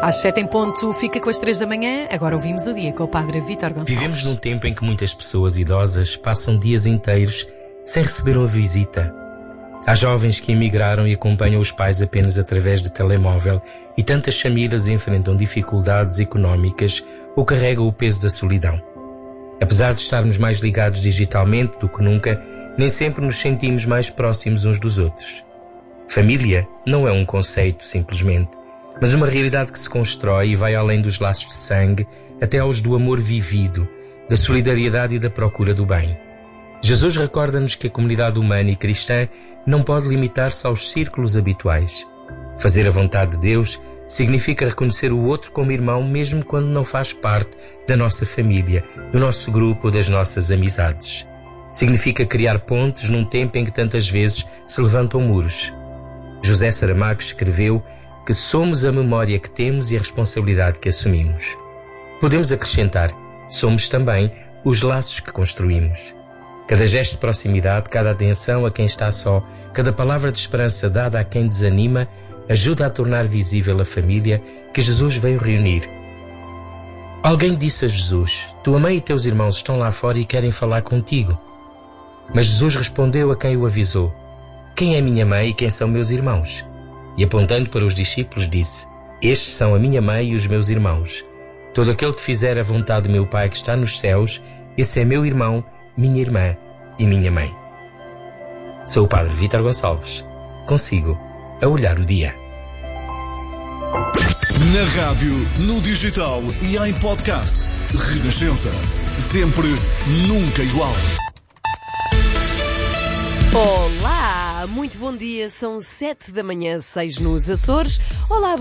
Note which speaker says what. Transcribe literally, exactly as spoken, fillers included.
Speaker 1: Às sete em ponto, fica com as três da manhã. Agora ouvimos o dia com o Padre Vítor Gonçalves.
Speaker 2: Vivemos num tempo em que muitas pessoas idosas passam dias inteiros sem receber uma visita. Há jovens que emigraram e acompanham os pais apenas através de telemóvel, e tantas famílias enfrentam dificuldades económicas ou carregam o peso da solidão. Apesar de estarmos mais ligados digitalmente do que nunca, nem sempre nos sentimos mais próximos uns dos outros. Família não é um conceito, simplesmente, mas uma realidade que se constrói e vai além dos laços de sangue até aos do amor vivido, da solidariedade e da procura do bem. Jesus recorda-nos que a comunidade humana e cristã não pode limitar-se aos círculos habituais. Fazer a vontade de Deus significa reconhecer o outro como irmão mesmo quando não faz parte da nossa família, do nosso grupo ou das nossas amizades. Significa criar pontes num tempo em que tantas vezes se levantam muros. José Saramago escreveu que somos a memória que temos e a responsabilidade que assumimos. Podemos acrescentar, somos também os laços que construímos. Cada gesto de proximidade, cada atenção a quem está só, cada palavra de esperança dada a quem desanima, ajuda a tornar visível a família que Jesus veio reunir. Alguém disse a Jesus: tua mãe e teus irmãos estão lá fora e querem falar contigo. Mas Jesus respondeu a quem o avisou: quem é minha mãe e quem são meus irmãos? E apontando para os discípulos disse: estes são a minha mãe e os meus irmãos. Todo aquele que fizer a vontade de meu Pai que está nos céus, esse é meu irmão, minha irmã e minha mãe. Sou o Padre Vítor Gonçalves, consigo a olhar o dia.
Speaker 3: Na rádio, no digital e em podcast. Renascença. Sempre, nunca igual.
Speaker 1: Olá, muito bom dia. São sete da manhã, seis nos Açores. Olá.